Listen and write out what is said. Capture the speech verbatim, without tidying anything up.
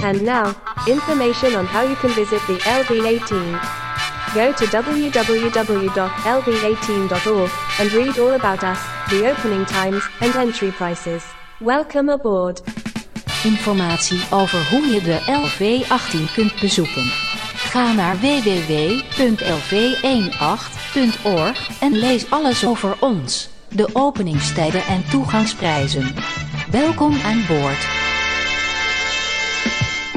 And now, information on how you can visit the L V eighteen. Go to w w w dot l v eighteen dot org and read all about us, the opening times, and entry prices. Welcome aboard. Informatie over hoe je de L V achttien kunt bezoeken. Ga naar w w w punt l v achttien punt org en lees alles over ons, de openingstijden en toegangsprijzen. Welkom aan boord.